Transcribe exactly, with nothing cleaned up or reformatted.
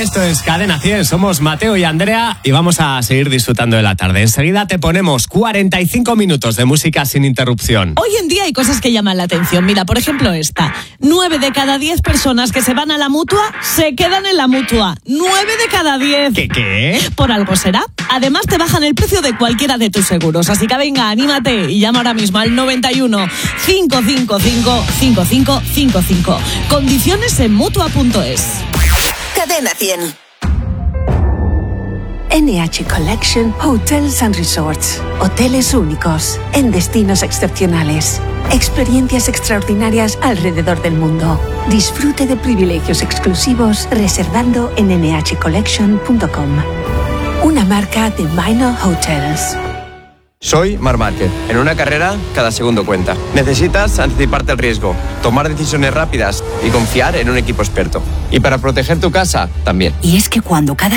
Esto es Cadena cien, somos Mateo y Andrea y vamos a seguir disfrutando de la tarde. Enseguida te ponemos cuarenta y cinco minutos de música sin interrupción. Hoy en día hay cosas que llaman la atención. Mira, por ejemplo esta. Nueve de cada diez personas que se van a la Mutua se quedan en la Mutua. Nueve de cada diez. ¿Qué qué? Por algo será. Además te bajan el precio de cualquiera de tus seguros. Así que venga, anímate y llama ahora mismo al noventa y uno, cinco cinco cinco, cinco cinco cinco cinco. Condiciones en Mutua punto es. Cadena cien. N H Collection Hotels and Resorts. Hoteles únicos, en destinos excepcionales. Experiencias extraordinarias alrededor del mundo. Disfrute de privilegios exclusivos reservando en ene hache collection punto com. Una marca de Minor Hotels. Soy Marc Márquez. En una carrera, cada segundo cuenta. Necesitas anticiparte al riesgo, tomar decisiones rápidas y confiar en un equipo experto. Y para proteger tu casa, también. Y es que cuando cada